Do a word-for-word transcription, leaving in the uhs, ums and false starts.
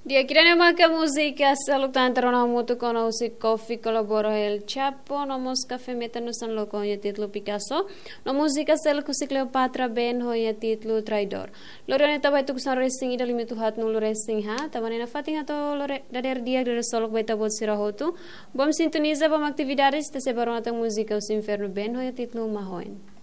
Dia kiranya maka música saluk tantra na mutu kono usi coffee colaboro el Chapo no mosca femeta no san loco ya titlo Picasso no música saluk usi Cleopatra Ben ho ya titlo Traidor lorene tabay tu kusan racing ida limitu hat no lo racing ha tabane na fatinga to lore dader dia de saluk baita bot sirahotu bom sintoniza bom actividades te separon atang música usi inferno Ben ho ya titlo Mahoen.